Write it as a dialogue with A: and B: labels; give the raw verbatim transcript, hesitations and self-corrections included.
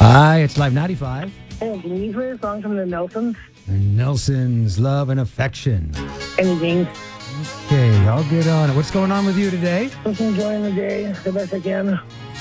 A: Hi, it's Live ninety-five.
B: Hey, can you play a song from the Nelsons?
A: Nelson's Love and Affection.
B: Anything.
A: Okay, I'll get on it. What's going on with you today?
B: Just enjoying the day the best I can.